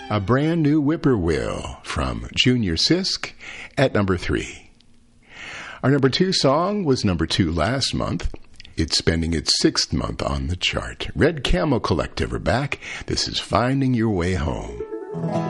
A Brand New Whippoorwill from Junior Sisk at number 3. Our number 2 song was number 2 last month. It's spending its 6th month on the chart. Red Camel Collective are back. This is Finding Your Way Home.